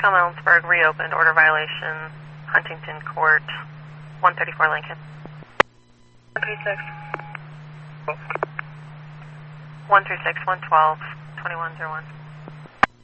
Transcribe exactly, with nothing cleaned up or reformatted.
Michelm Ellensburg reopened, order violation, Huntington Court, one thirty-four Lincoln. one three six. one three six, one twelve, twenty-one oh one.